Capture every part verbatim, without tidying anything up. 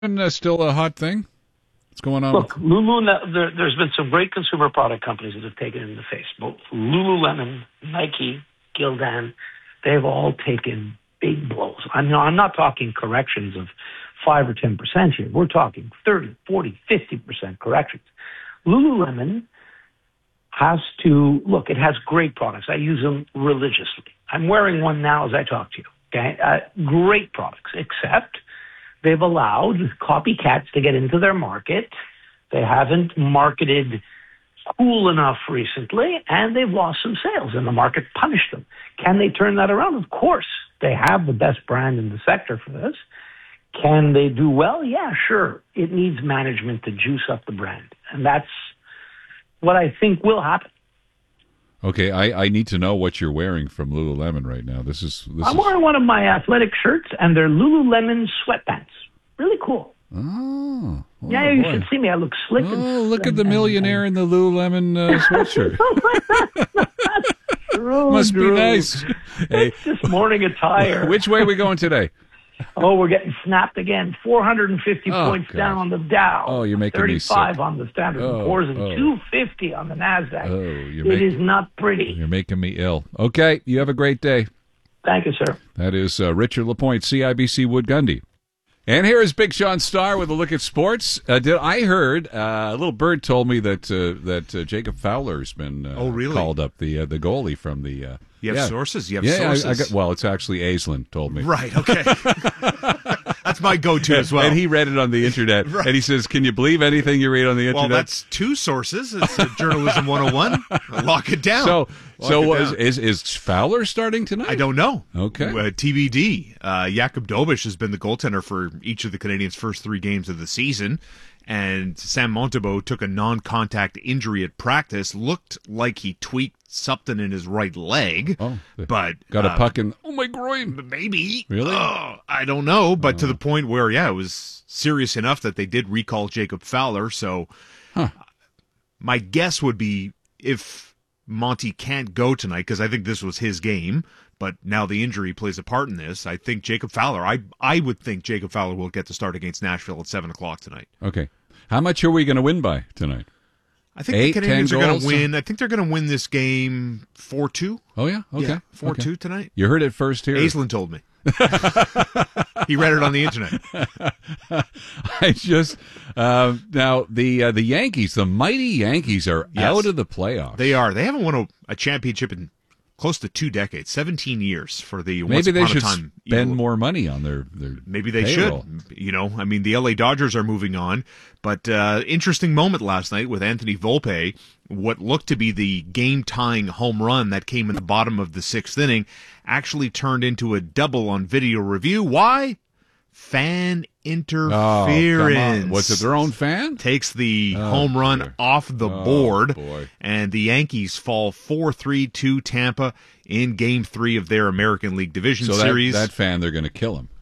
uh, still a hot thing? What's going on? Look, with... Lulu, there, there's been some great consumer product companies that have taken it in the face. Both Lululemon, Nike, Gildan, they've all taken big blows. I mean, I'm not talking corrections of five or ten percent here. We're talking thirty, forty, fifty percent corrections. Lululemon has to, look, it has great products. I use them religiously. I'm wearing one now as I talk to you. Okay, uh, great products, except they've allowed copycats to get into their market. They haven't marketed cool enough recently, and they've lost some sales, and the market punished them. Can they turn that around? Of course. They have the best brand in the sector for this. Can they do well? Yeah, sure. It needs management to juice up the brand, and that's what I think will happen. Okay, I, I need to know what you're wearing from Lululemon right now. This is. This I'm is... wearing one of my athletic shirts, and they're Lululemon sweatpants. Really cool. Oh, oh yeah, you boy. should see me. I look slick. Oh, and, look and, at the millionaire and, in the Lululemon uh, sweatshirt. True, Must Drew. be nice. Hey, it's just morning attire. Which way are we going today? Oh, we're getting snapped again. four hundred fifty oh, points gosh. down on the Dow. Oh, you're making me sick. thirty-five on the Standard oh, and Poor's and oh. two fifty on the Nasdaq. Oh, you're it making, is not pretty. You're making me ill. Okay, you have a great day. Thank you, sir. That is uh, Richard Lapointe, C I B C Wood Gundy. And here is Big Sean Starr with a look at sports. Uh, did I heard uh, a little bird told me that uh, that uh, Jacob Fowler's been uh, oh, really? called up, the uh, the goalie from the. Uh, you have yeah. sources. You have yeah, sources. I, I got, well, it's actually Aislinn told me. Right. Okay. That's my go-to as well. And he read it on the internet, right. and he says, "Can you believe anything you read on the internet?" Well, that's two sources. It's uh, Journalism one oh one. Lock it down. So, Lock so it was, down. is is Fowler starting tonight? I don't know. Okay. Uh, T B D. Uh, Jakub Dobiš has been the goaltender for each of the Canadiens' first three games of the season. And Sam Montembeault took a non-contact injury at practice. Looked like he tweaked something in his right leg. Oh, but got a uh, puck in. Oh my groin. Maybe. Really? Oh, I don't know. But oh. to the point where, yeah, it was serious enough that they did recall Jacob Fowler. So huh. my guess would be if Monty can't go tonight, because I think this was his game, but now the injury plays a part in this. I think Jacob Fowler, I I would think Jacob Fowler will get the start against Nashville at seven o'clock tonight. Okay. How much are we going to win by tonight? I think Eight, the Canadiens are going to goals? win. I think they're going to win this game four two. Oh, yeah? Okay. Yeah, four two okay. tonight. You heard it first here. Aislinn told me. He read it on the internet. I just uh, now the uh, the Yankees, the mighty Yankees, are Yes. out of the playoffs. They are. They haven't won a, a championship in close to two decades, seventeen years for the once Maybe they upon should a time spend Eagle. more money on their, their Maybe they payroll. should. You know, I mean, the L A Dodgers are moving on, but uh, interesting moment last night with Anthony Volpe. What looked to be the game-tying home run that came in the bottom of the sixth inning actually turned into a double on video review. Why? Fan interference. Oh, come on. Was it their own fan? Takes the Oh, home run dear. off the Oh, board, boy. and the Yankees fall four three to Tampa in Game Three of their American League Division So Series. that, that fan, they're going to kill him,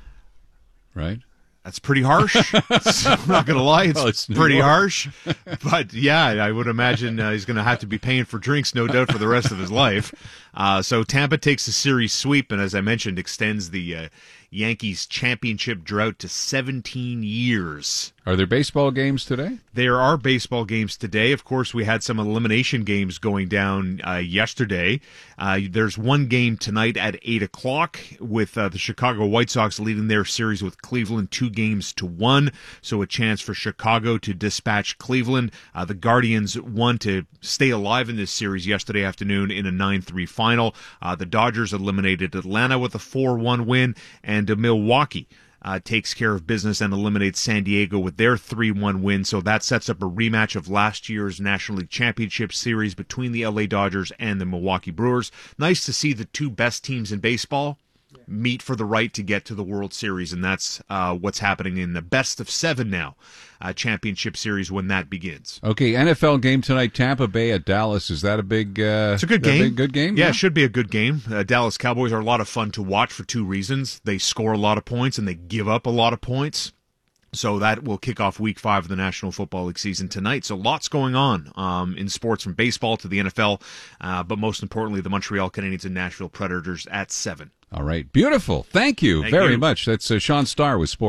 right? That's pretty harsh. I'm not going to lie. It's, Well, it's New pretty York. harsh. But, yeah, I would imagine uh, he's going to have to be paying for drinks, no doubt, for the rest of his life. Uh, so Tampa takes the series sweep and, as I mentioned, extends the uh, Yankees championship drought to seventeen years. Are there baseball games today? There are baseball games today. Of course, we had some elimination games going down uh, yesterday. Uh, there's one game tonight at eight o'clock with uh, the Chicago White Sox leading their series with Cleveland two games to one. So a chance for Chicago to dispatch Cleveland. Uh, the Guardians won to stay alive in this series yesterday afternoon in a nine three final. Uh, the Dodgers eliminated Atlanta with a four one win, and uh, Milwaukee Uh, takes care of business and eliminates San Diego with their three one win. So that sets up a rematch of last year's National League Championship Series between the L A Dodgers and the Milwaukee Brewers. Nice to see the two best teams in baseball meet for the right to get to the World Series, and that's uh, what's happening in the best of seven now uh, championship series when that begins. Okay, N F L game tonight, Tampa Bay at Dallas. Is that a big uh, It's a good that game. big, good game? Yeah, it should be a good game. Uh, Dallas Cowboys are a lot of fun to watch for two reasons. They score a lot of points and they give up a lot of points. So that will kick off week five of the National Football League season tonight. So lots going on um, in sports, from baseball to the N F L, uh, but most importantly, the Montreal Canadiens and Nashville Predators at seven. All right. Beautiful. Thank you Thank very you. much. That's uh, Sean Starr with sports.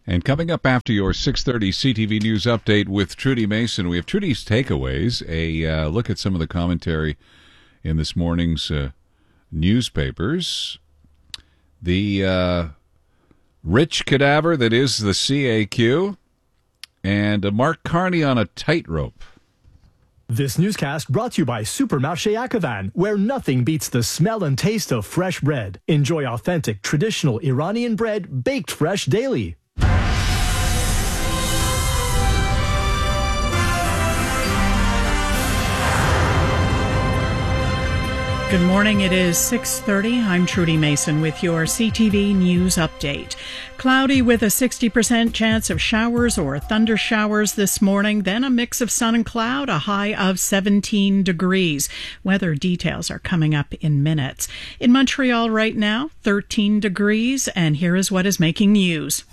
And coming up after your six thirty C T V News update with Trudy Mason, we have Trudy's Takeaways, a uh, look at some of the commentary in this morning's uh, newspapers. The uh, rich cadaver that is the C A Q, and uh, Mark Carney on a tightrope. This newscast brought to you by Supermarché Akavan, where nothing beats the smell and taste of fresh bread. Enjoy authentic, traditional Iranian bread baked fresh daily. Good morning. It is six thirty. I'm Trudy Mason with your C T V News update. Cloudy with a sixty percent chance of showers or thunder showers this morning, then a mix of sun and cloud, a high of seventeen degrees. Weather details are coming up in minutes. In Montreal right now, thirteen degrees, and here is what is making news.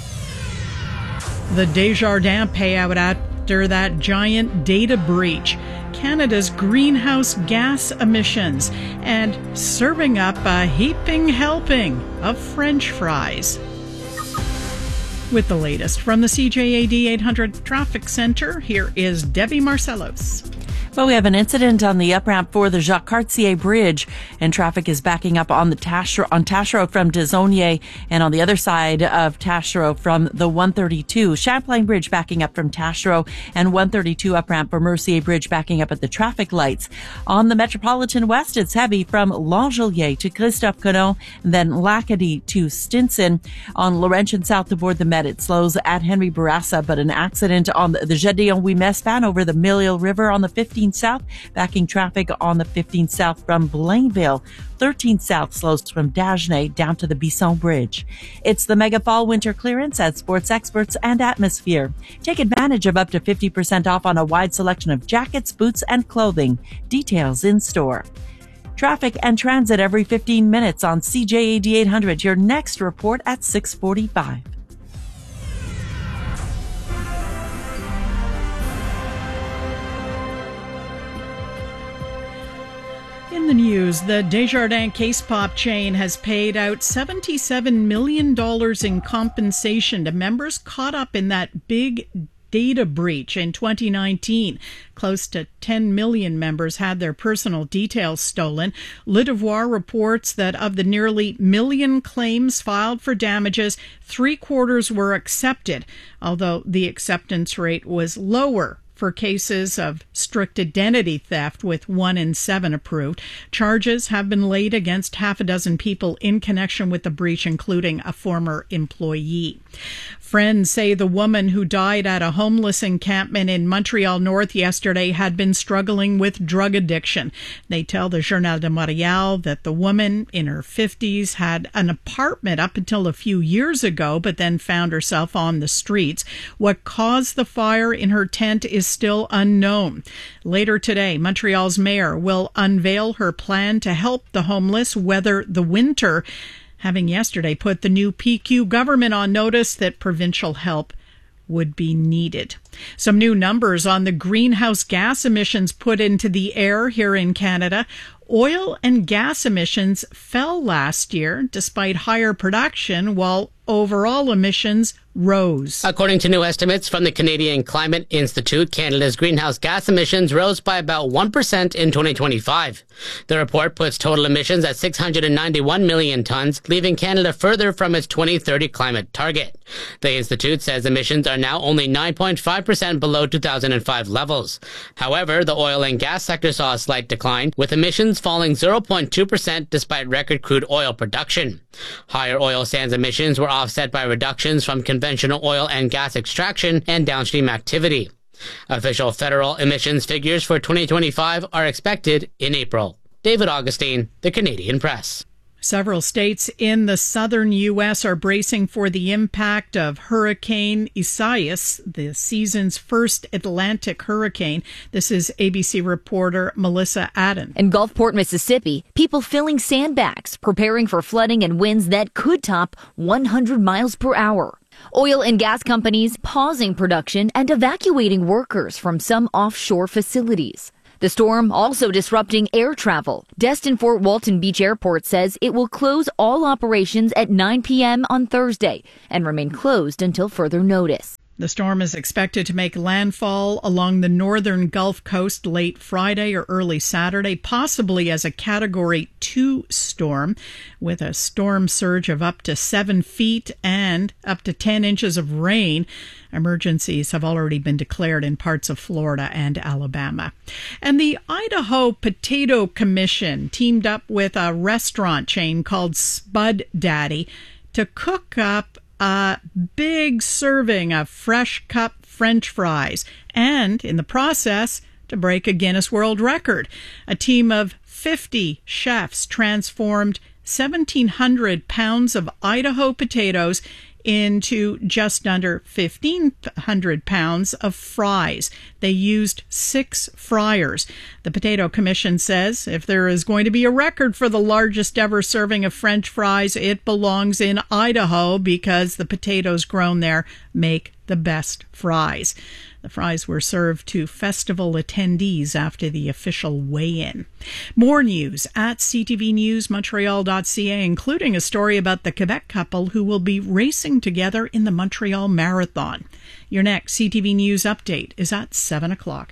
The Desjardins payout after that giant data breach, Canada's greenhouse gas emissions, and serving up a heaping helping of French fries. With the latest from the C J A D eight hundred Traffic Center, here is Debbie Marcellos. Well, we have an incident on the up-ramp for the Jacques Cartier Bridge, and traffic is backing up on the Tash on Tash Road from Desaulniers, and on the other side of Tash Road from the one thirty-two. Champlain Bridge backing up from Tash Road, and one thirty-two up-ramp for Mercier Bridge backing up at the traffic lights. On the Metropolitan West, it's heavy from L'Angelier to Christophe Colomb, then Lacadie to Stinson. On Laurentian South to board the Met, it slows at Henry Bourassa, but an accident on the Gédéon-Ouimet span over the Mille River on the fifteen South, backing traffic on the fifteen South from Blainville. thirteen South slows from Dagenais down to the Bisson Bridge. It's the Mega Fall Winter Clearance at Sports Experts and Atmosphere. Take advantage of up to fifty percent off on a wide selection of jackets, boots, and clothing. Details in store. Traffic and transit every fifteen minutes on C J A D eight hundred. Your next report at six forty-five. In the news, the Desjardins Case Pop chain has paid out seventy-seven million dollars in compensation to members caught up in that big data breach in twenty nineteen. Close to ten million members had their personal details stolen. Le Devoir reports that of the nearly million claims filed for damages, three quarters were accepted, although the acceptance rate was lower for cases of strict identity theft, with one in seven approved. Charges have been laid against half a dozen people in connection with the breach, including a former employee. Friends say the woman who died at a homeless encampment in Montreal North yesterday had been struggling with drug addiction. They tell the Journal de Montréal that the woman in her fifties had an apartment up until a few years ago, but then found herself on the streets. What caused the fire in her tent is still unknown. Later today, Montreal's mayor will unveil her plan to help the homeless weather the winter, having yesterday put the new P Q government on notice that provincial help would be needed. Some new numbers on the greenhouse gas emissions put into the air here in Canada. Oil and gas emissions fell last year despite higher production, while overall emissions rose. According to new estimates from the Canadian Climate Institute, Canada's greenhouse gas emissions rose by about one percent in twenty twenty-five. The report puts total emissions at six hundred ninety-one million tons, leaving Canada further from its twenty thirty climate target. The institute says emissions are now only nine point five percent below two thousand five levels. However, the oil and gas sector saw a slight decline, with emissions falling zero point two percent despite record crude oil production. Higher oil sands emissions were offset by reductions from conventional oil and gas extraction and downstream activity. Official federal emissions figures for twenty twenty-five are expected in April. David Augustine, The Canadian Press. Several states in the southern U S are bracing for the impact of Hurricane Isaias, the season's first Atlantic hurricane. This is A B C reporter Melissa Adden. In Gulfport, Mississippi, people filling sandbags, preparing for flooding and winds that could top one hundred miles per hour. Oil and gas companies pausing production and evacuating workers from some offshore facilities. The storm also disrupting air travel. Destin Fort Walton Beach Airport says it will close all operations at nine p.m. on Thursday and remain closed until further notice. The storm is expected to make landfall along the northern Gulf Coast late Friday or early Saturday, possibly as a Category two storm, with a storm surge of up to seven feet and up to ten inches of rain. Emergencies have already been declared in parts of Florida and Alabama. And the Idaho Potato Commission teamed up with a restaurant chain called Spud Daddy to cook up a big serving of fresh cut French fries, and in the process to break a Guinness World Record. A team of fifty chefs transformed seventeen hundred pounds of Idaho potatoes into just under fifteen hundred pounds of fries. They used six fryers. The Potato Commission says if there is going to be a record for the largest ever serving of French fries, it belongs in Idaho because the potatoes grown there make the best fries. The fries were served to festival attendees after the official weigh-in. More news at c t v news montreal dot c a, including a story about the Quebec couple who will be racing together in the Montreal Marathon. Your next C T V News update is at seven o'clock.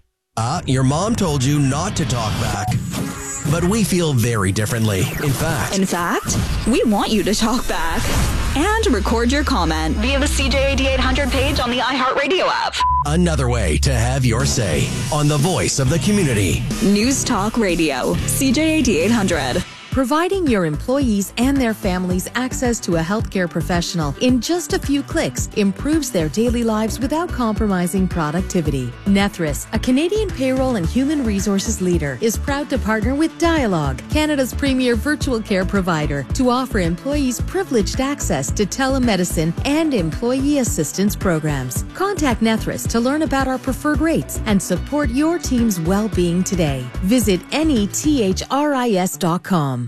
Uh, your mom told you not to talk back. But we feel very differently. In fact... In fact, we want you to talk back. And record your comment via the C J A D eight hundred page on the iHeartRadio app. Another way to have your say on the voice of the community. News Talk Radio, C J A D eight hundred. Providing your employees and their families access to a healthcare professional in just a few clicks improves their daily lives without compromising productivity. Nethris, a Canadian payroll and human resources leader, is proud to partner with Dialogue, Canada's premier virtual care provider, to offer employees privileged access to telemedicine and employee assistance programs. Contact Nethris to learn about our preferred rates and support your team's well-being today. Visit nethris dot com.